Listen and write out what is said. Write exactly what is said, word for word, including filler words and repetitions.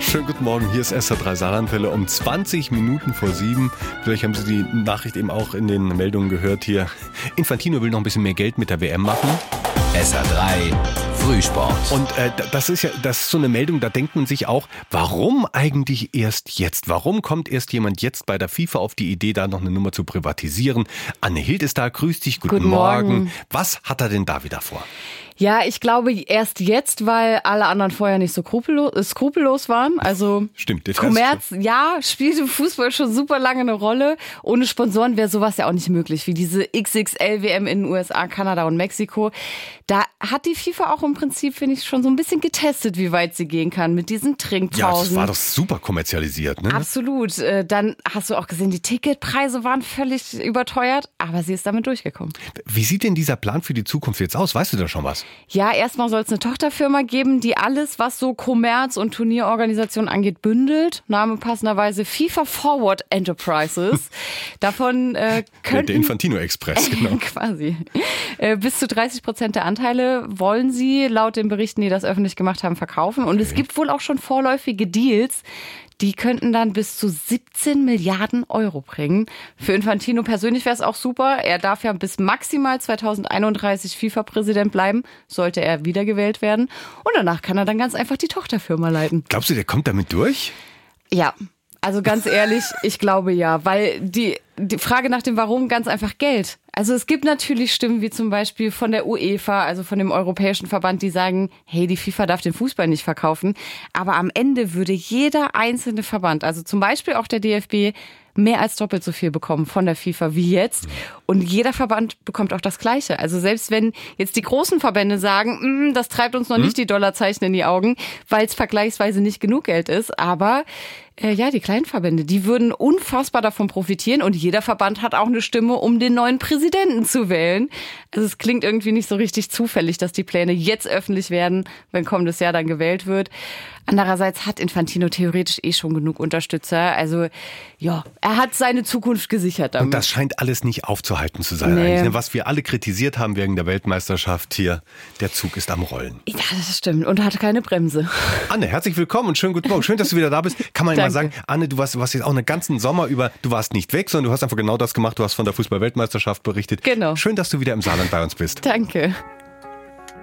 Schönen guten Morgen, hier ist S R drei Saarlandwelle um zwanzig Minuten vor sieben. Vielleicht haben Sie die Nachricht eben auch in den Meldungen gehört hier. Infantino will noch ein bisschen mehr Geld mit der W M machen. S R drei Frühsport. Und äh, das ist ja, das ist so eine Meldung, da denkt man sich auch, warum eigentlich erst jetzt? Warum kommt erst jemand jetzt bei der FIFA auf die Idee, da noch eine Nummer zu privatisieren? Anne Hild ist da, grüß dich, guten, Guten Morgen. Morgen. Was hat er denn da wieder vor? Ja, ich glaube erst jetzt, weil alle anderen vorher nicht so skrupellos, äh, skrupellos waren. Also Stimmt, das Kommerz, ja, spielt im Fußball schon super lange eine Rolle. Ohne Sponsoren wäre sowas ja auch nicht möglich, wie diese X X L W M in den U S A, Kanada und Mexiko. Da hat die FIFA auch im Prinzip, finde ich, schon so ein bisschen getestet, wie weit sie gehen kann mit diesen Trinkpausen. Ja, das war doch super kommerzialisiert, ne? Absolut. Äh, Dann hast du auch gesehen, die Ticketpreise waren völlig überteuert, aber sie ist damit durchgekommen. Wie sieht denn dieser Plan für die Zukunft jetzt aus? Weißt du da schon was? Ja, erstmal soll es eine Tochterfirma geben, die alles, was so Kommerz und Turnierorganisation angeht, bündelt. Name passenderweise FIFA Forward Enterprises. Davon äh, könnten... Der Infantino Express, genau. Quasi. Äh, bis zu dreißig Prozent der Anteile wollen sie laut den Berichten, die das öffentlich gemacht haben, verkaufen. Und okay. Es gibt wohl auch schon vorläufige Deals. Die könnten dann bis zu siebzehn Milliarden Euro bringen. Für Infantino persönlich wäre es auch super. Er darf ja bis maximal zweitausendeinunddreißig FIFA-Präsident bleiben, sollte er wiedergewählt werden. Und danach kann er dann ganz einfach die Tochterfirma leiten. Glaubst du, der kommt damit durch? Ja, also ganz ehrlich, ich glaube ja, weil die, die Frage nach dem Warum ganz einfach Geld. Also es gibt natürlich Stimmen wie zum Beispiel von der UEFA, also von dem Europäischen Verband, die sagen, hey, die FIFA darf den Fußball nicht verkaufen. Aber am Ende würde jeder einzelne Verband, also zum Beispiel auch der D F B, mehr als doppelt so viel bekommen von der FIFA wie jetzt. Und jeder Verband bekommt auch das Gleiche. Also selbst wenn jetzt die großen Verbände sagen, das treibt uns noch nicht die Dollarzeichen in die Augen, weil es vergleichsweise nicht genug Geld ist. Aber äh, ja, die kleinen Verbände, die würden unfassbar davon profitieren. Und jeder Verband hat auch eine Stimme, um den neuen Präsidenten zu wählen. Also es klingt irgendwie nicht so richtig zufällig, dass die Pläne jetzt öffentlich werden, wenn kommendes Jahr dann gewählt wird. Andererseits hat Infantino theoretisch eh schon genug Unterstützer. Also ja, er hat seine Zukunft gesichert damit. Und das scheint alles nicht aufzuhalten zu sein. Nee. Eigentlich. Was wir alle kritisiert haben wegen der Weltmeisterschaft hier, der Zug ist am Rollen. Ja, das stimmt. Und hat keine Bremse. Anne, herzlich willkommen und schönen guten Morgen. Schön, dass du wieder da bist. Kann man mal sagen, Anne, du warst, warst jetzt auch einen ganzen Sommer über, du warst nicht weg, sondern du hast einfach genau das gemacht. Du hast von der Fußball-Weltmeisterschaft berichtet. Genau. Schön, dass du wieder im Saarland bei uns bist. Danke.